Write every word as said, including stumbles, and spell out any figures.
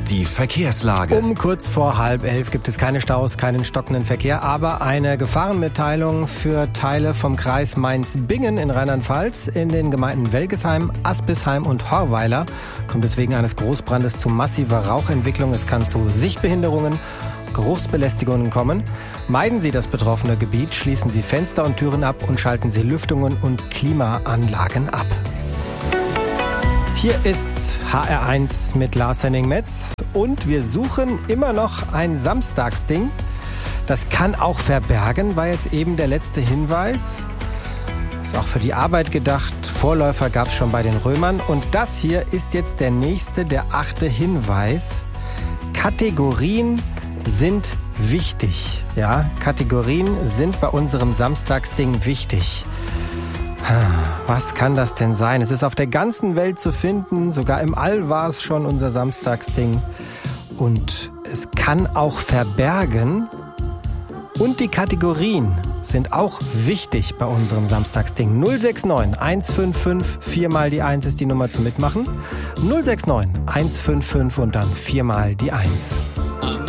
die Verkehrslage. Um kurz vor halb elf gibt es keine Staus, keinen stockenden Verkehr, aber eine Gefahrenmitteilung für Teile vom Kreis Mainz-Bingen in Rheinland-Pfalz. In den Gemeinden Welgesheim, Aspisheim und Horweiler kommt es wegen eines Großbrandes zu massiver Rauchentwicklung. Es kann zu Sichtbehinderungen, Geruchsbelästigungen kommen. Meiden Sie das betroffene Gebiet, schließen Sie Fenster und Türen ab und schalten Sie Lüftungen und Klimaanlagen ab. Hier ist H R eins mit Lars Henning-Metz und wir suchen immer noch ein Samstagsding. Das kann auch verbergen, war jetzt eben der letzte Hinweis. Ist auch für die Arbeit gedacht. Vorläufer gab es schon bei den Römern. Und das hier ist jetzt der nächste, der achte Hinweis. Kategorien sind wichtig. Ja, Kategorien sind bei unserem Samstagsding wichtig. Was kann das denn sein? Es ist auf der ganzen Welt zu finden. Sogar im All war es schon unser Samstagsding. Und es kann auch verbergen. Und die Kategorien sind auch wichtig bei unserem Samstagsding. null sechs neun eins fünf fünf vier mal die eins ist die Nummer zum Mitmachen. null sechs neun eins fünf fünf und dann vier mal die eins.